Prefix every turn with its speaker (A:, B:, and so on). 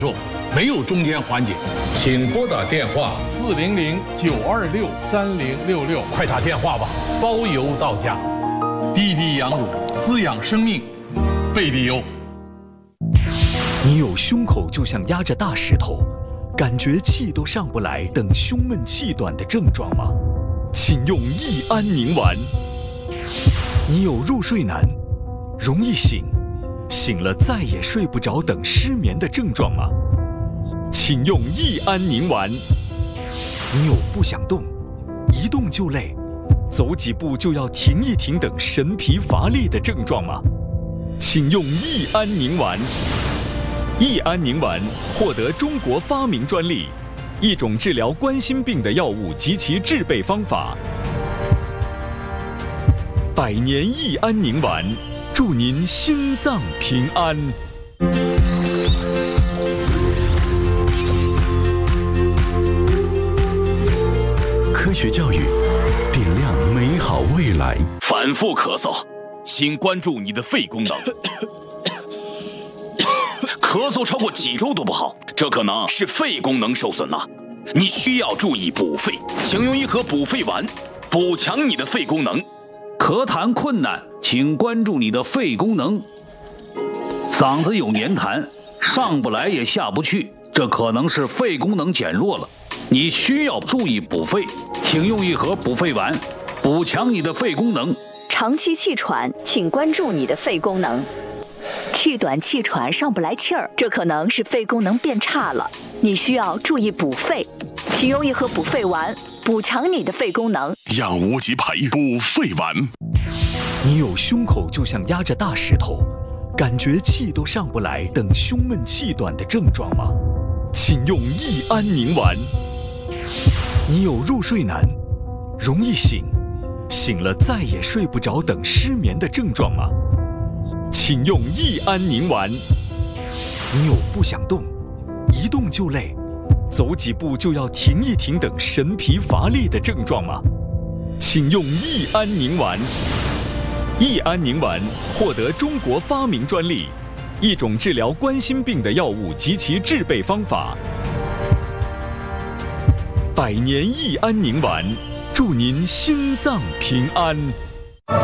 A: 没有中间环节，请拨打电话
B: 400-926-3066，
A: 快打电话吧，包邮到家。滴滴羊乳滋养生命，贝利优。
C: 你有胸口就像压着大石头，感觉气都上不来等胸闷气短的症状吗？请用益安宁丸。你有入睡难，容易醒，醒了再也睡不着等失眠的症状吗？请用益安宁丸。你有不想动，一动就累，走几步就要停一停等神疲乏力的症状吗？请用益安宁丸。益安宁丸获得中国发明专利，一种治疗冠心病的药物及其制备方法。百年益安宁丸，祝您心脏平安。
D: 科学教育，点亮美好未来。
E: 反复咳嗽，请关注你的肺功能。咳嗽超过几周都不好，这可能是肺功能受损了。你需要注意补肺，请用一盒补肺丸，补强你的肺功能。
F: 咳痰困难，请关注你的肺功能。嗓子有黏痰，上不来也下不去，这可能是肺功能减弱了。你需要注意补肺，请用一盒补肺丸，补强你的肺功能。
G: 长期气喘，请关注你的肺功能。气短气喘上不来气儿，这可能是肺功能变差了，你需要注意补肺，请用一盒补肺丸，补强你的肺功能。
D: 养无极培补肺丸。
C: 你有胸口就像压着大石头，感觉气都上不来等胸闷气短的症状吗？请用益安宁丸。你有入睡难，容易醒，醒了再也睡不着等失眠的症状吗？请用益安宁丸。你有不想动，一动就累，走几步就要停一停等神疲乏力的症状吗？请用益安宁丸。益安宁丸获得中国发明专利，一种治疗冠心病的药物及其制备方法。百年益安宁丸，祝您心脏平安。